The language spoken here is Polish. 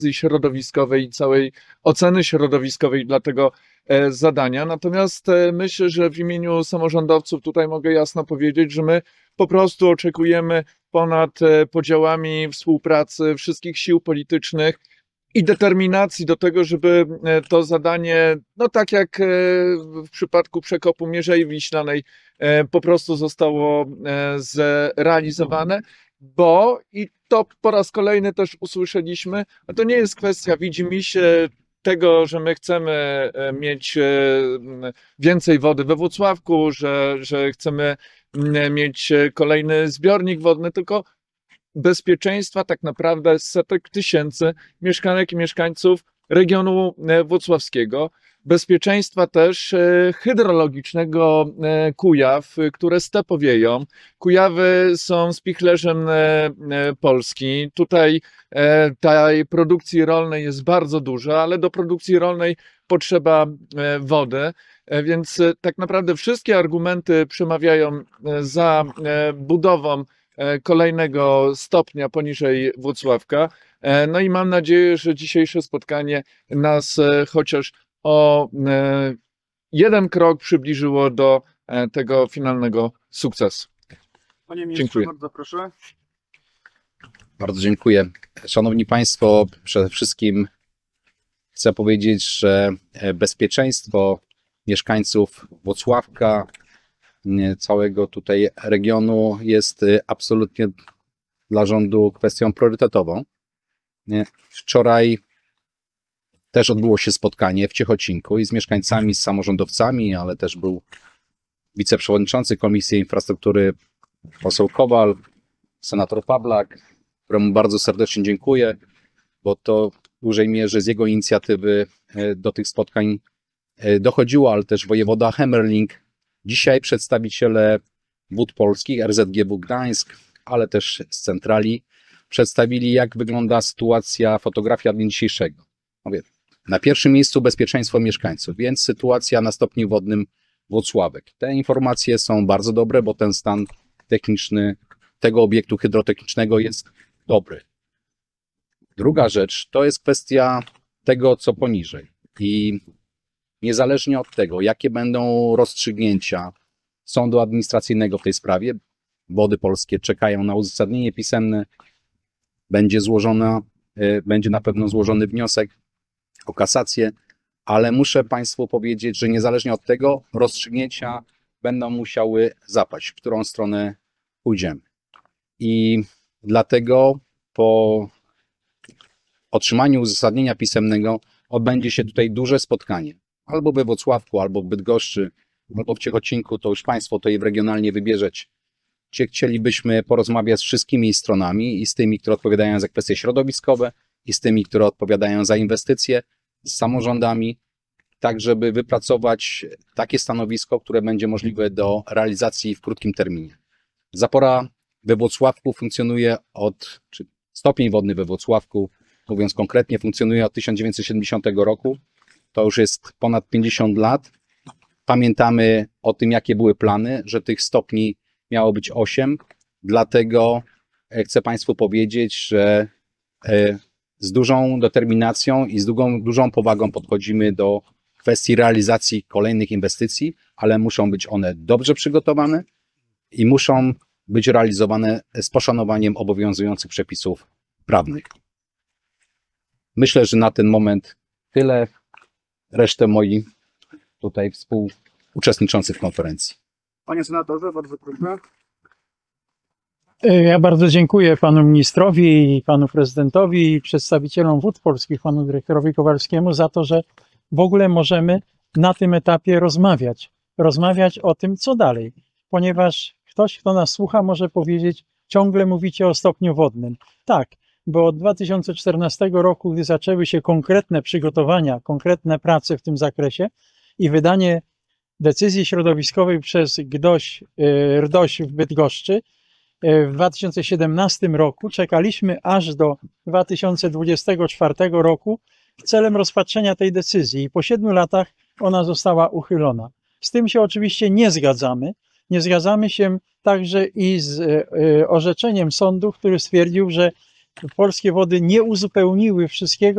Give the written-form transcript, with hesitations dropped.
środowiskowej i całej oceny środowiskowej dla tego zadania. Natomiast myślę, że w imieniu samorządowców tutaj mogę jasno powiedzieć, że my po prostu oczekujemy ponad podziałami współpracy wszystkich sił politycznych i determinacji do tego, żeby to zadanie, no tak jak w przypadku przekopu Mierzei Wiślanej, po prostu zostało zrealizowane, bo i to po raz kolejny też usłyszeliśmy, a to nie jest kwestia widzimisię tego, że my chcemy mieć więcej wody we Włocławku, że chcemy mieć kolejny zbiornik wodny, tylko bezpieczeństwa tak naprawdę setek tysięcy mieszkanek i mieszkańców regionu włocławskiego, bezpieczeństwa też hydrologicznego Kujaw, które stepowieją. Kujawy są spichlerzem Polski. Tutaj tej produkcji rolnej jest bardzo dużo, ale do produkcji rolnej potrzeba wody, więc tak naprawdę wszystkie argumenty przemawiają za budową kolejnego stopnia poniżej Włocławka. No i mam nadzieję, że dzisiejsze spotkanie nas chociaż o jeden krok przybliżyło do tego finalnego sukcesu. Panie ministrze, dziękuję. Bardzo proszę. Bardzo dziękuję. Szanowni Państwo, przede wszystkim chcę powiedzieć, że bezpieczeństwo mieszkańców Włocławka, całego tutaj regionu jest absolutnie dla rządu kwestią priorytetową. Wczoraj też odbyło się spotkanie w Ciechocinku i z mieszkańcami, z samorządowcami, ale też był wiceprzewodniczący Komisji Infrastruktury poseł Kowal, senator Pawlak, któremu bardzo serdecznie dziękuję, bo to w dużej mierze z jego inicjatywy do tych spotkań dochodziło, ale też wojewoda Hemmerling. Dzisiaj przedstawiciele Wód Polskich, RZGW Gdańsk, ale też z centrali przedstawili, jak wygląda sytuacja, fotografia dnia dzisiejszego. Mówię, na pierwszym miejscu bezpieczeństwo mieszkańców, więc sytuacja na stopniu wodnym Włocławek. Te informacje są bardzo dobre, bo ten stan techniczny tego obiektu hydrotechnicznego jest dobry. Druga rzecz to jest kwestia tego, co poniżej. I niezależnie od tego, jakie będą rozstrzygnięcia sądu administracyjnego w tej sprawie, Wody Polskie czekają na uzasadnienie pisemne, będzie na pewno złożony wniosek o kasację, ale muszę Państwu powiedzieć, że niezależnie od tego rozstrzygnięcia będą musiały zapaść, w którą stronę pójdziemy. I dlatego po otrzymaniu uzasadnienia pisemnego odbędzie się tutaj duże spotkanie. Albo we Włocławku, albo w Bydgoszczy, albo w Ciechocinku, to już Państwo tutaj regionalnie wybierzecie. Chcielibyśmy porozmawiać z wszystkimi stronami i z tymi, które odpowiadają za kwestie środowiskowe, i z tymi, które odpowiadają za inwestycje, z samorządami, tak żeby wypracować takie stanowisko, które będzie możliwe do realizacji w krótkim terminie. Zapora we Włocławku funkcjonuje czy stopień wodny we Włocławku, mówiąc konkretnie, funkcjonuje od 1970 roku. To już jest ponad 50 lat. Pamiętamy o tym, jakie były plany, że tych stopni miało być 8. Dlatego chcę Państwu powiedzieć, że z dużą determinacją i z dużą powagą podchodzimy do kwestii realizacji kolejnych inwestycji, ale muszą być one dobrze przygotowane i muszą być realizowane z poszanowaniem obowiązujących przepisów prawnych. Myślę, że na ten moment tyle. Resztę moi tutaj współuczestniczący w konferencji. Panie senatorze, bardzo proszę. Ja bardzo dziękuję panu ministrowi i panu prezydentowi i przedstawicielom Wód Polskich, panu dyrektorowi Kowalskiemu za to, że w ogóle możemy na tym etapie rozmawiać o tym, co dalej. Ponieważ ktoś, kto nas słucha, może powiedzieć, ciągle mówicie o stopniu wodnym. Tak, bo od 2014 roku, gdy zaczęły się konkretne przygotowania, konkretne prace w tym zakresie i wydanie decyzji środowiskowej przez RDOŚ w Bydgoszczy, w 2017 roku czekaliśmy aż do 2024 roku celem rozpatrzenia tej decyzji i po 7 latach ona została uchylona. Z tym się oczywiście nie zgadzamy. Nie zgadzamy się także i z orzeczeniem sądu, który stwierdził, że polskie wody nie uzupełniły wszystkiego,